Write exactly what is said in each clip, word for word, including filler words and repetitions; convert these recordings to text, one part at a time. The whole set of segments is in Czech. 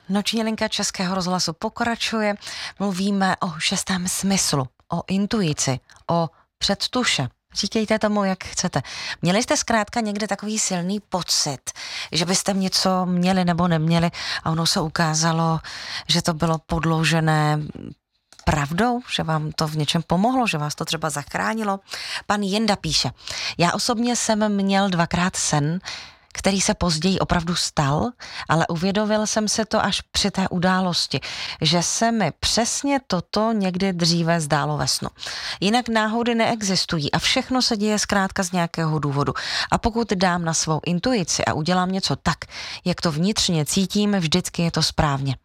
Noční linka Českého rozhlasu pokračuje. Mluvíme o šestém smyslu, o intuici, o předtuše. Říkejte tomu, jak chcete. Měli jste zkrátka někde takový silný pocit, že byste něco měli nebo neměli a ono se ukázalo, že to bylo podložené pravdou, že vám to v něčem pomohlo, že vás to třeba zachránilo? Pan Jenda píše, já osobně jsem měl dvakrát sen, který se později opravdu stal, ale uvědomil jsem se to až při té události, že se mi přesně toto někdy dříve zdálo ve snu. Jinak náhody neexistují a všechno se děje zkrátka z nějakého důvodu. A pokud dám na svou intuici a udělám něco tak, jak to vnitřně cítím, vždycky je to správně.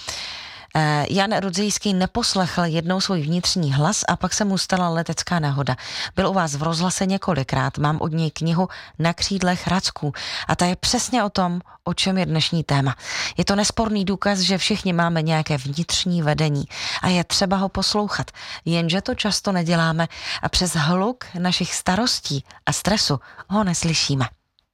Jan Rudzejský neposlechl jednou svůj vnitřní hlas a pak se mu stala letecká nehoda. Byl u vás v rozhlase několikrát, mám od něj knihu Na křídlech racků a ta je přesně o tom, o čem je dnešní téma. Je to nesporný důkaz, že všichni máme nějaké vnitřní vedení a je třeba ho poslouchat, jenže to často neděláme a přes hluk našich starostí a stresu ho neslyšíme.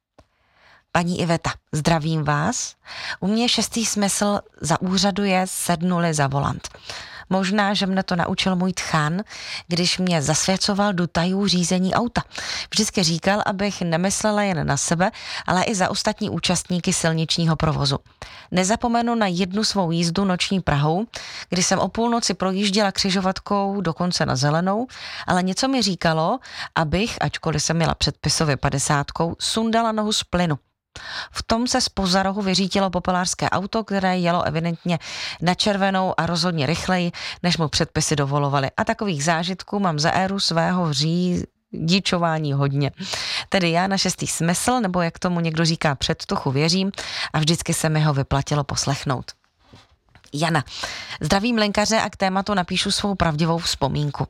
Paní Iveta, zdravím vás. U mě šestý smysl zaúřaduje sednuli za volant. Možná, že mne to naučil můj tchán, když mě zasvěcoval do tajů řízení auta. Vždycky říkal, abych nemyslela jen na sebe, ale i za ostatní účastníky silničního provozu. Nezapomenu na jednu svou jízdu noční Prahou, kdy jsem o půlnoci projížděla křižovatkou dokonce na zelenou, ale něco mi říkalo, abych, ačkoliv jsem měla předpisově padesátkou, sundala nohu z plynu. V tom se zpoza rohu vyřítilo popelářské auto, které jelo evidentně na červenou a rozhodně rychleji, než mu předpisy dovolovaly. A takových zážitků mám za éru svého řidičování hodně. Tedy já na šestý smysl, nebo jak tomu někdo říká předtuchu, věřím a vždycky se mi ho vyplatilo poslechnout. Jana, zdravím lékaře a k tématu napíšu svou pravdivou vzpomínku.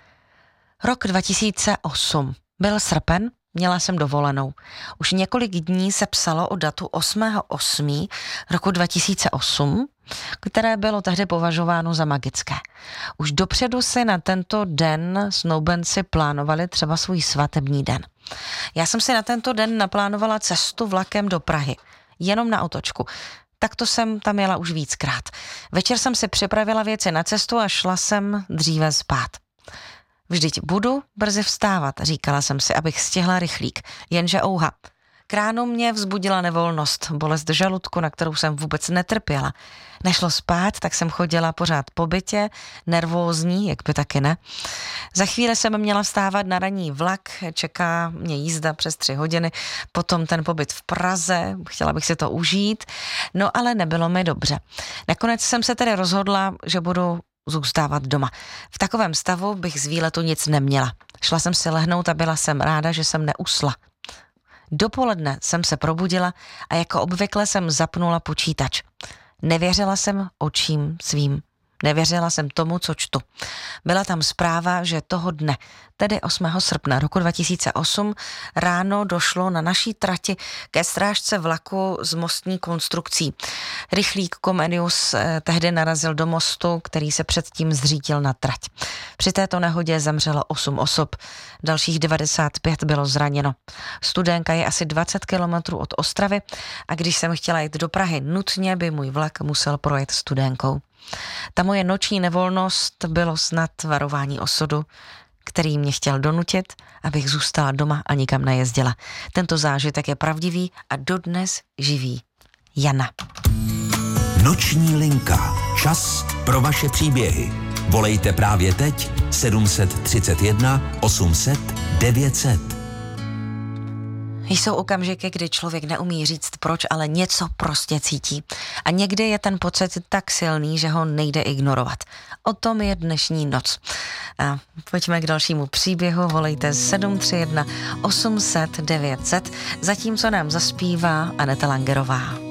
Rok dva tisíce osm. Byl srpen, měla jsem dovolenou. Už několik dní se psalo o datu osmého osmého roku dva tisíce osm, které bylo tehdy považováno za magické. Už dopředu si na tento den snoubenci plánovali třeba svůj svatební den. Já jsem si na tento den naplánovala cestu vlakem do Prahy, jenom na otočku. Takto jsem tam jela už víckrát. Večer jsem si připravila věci na cestu a šla jsem dříve spát. Vždyť budu brzy vstávat, říkala jsem si, abych stihla rychlík, jenže ouha. K ránu mě vzbudila nevolnost, bolest žaludku, na kterou jsem vůbec netrpěla. Nešlo spát, tak jsem chodila pořád po bytě, nervózní, jak by taky ne. Za chvíli jsem měla vstávat na ranní vlak, čeká mě jízda přes tři hodiny, potom ten pobyt v Praze, chtěla bych si to užít, no ale nebylo mi dobře. Nakonec jsem se tedy rozhodla, že budu zůstávat doma. V takovém stavu bych z výletu nic neměla. Šla jsem si lehnout a byla jsem ráda, že jsem neusla. Dopoledne jsem se probudila a jako obvykle jsem zapnula počítač. Nevěřila jsem očím svým. Nevěřila jsem tomu, co čtu. Byla tam zpráva, že toho dne, tedy osmého srpna roku dva tisíce osm, ráno došlo na naší trati ke strážce vlaku s mostní konstrukcí. Rychlík Comenius eh, tehdy narazil do mostu, který se předtím zřítil na trať. Při této nehodě zemřelo osm osob, dalších devadesát pět bylo zraněno. Studénka je asi dvacet kilometrů od Ostravy a když jsem chtěla jít do Prahy, nutně by můj vlak musel projet Studénkou. Ta moje noční nevolnost bylo snad varování osudu, který mě chtěl donutit, abych zůstala doma a nikam nejezdila. Tento zážitek je pravdivý a dodnes živý. Jana. Noční linka. Čas pro vaše příběhy. Volejte právě teď sedm set třicet jedna osm set devět set. Jsou okamžiky, kdy člověk neumí říct proč, ale něco prostě cítí. A někdy je ten pocit tak silný, že ho nejde ignorovat. O tom je dnešní noc. A pojďme k dalšímu příběhu. Volejte sedm tři jedna osm set devět set, zatímco nám zaspívá Aneta Langerová.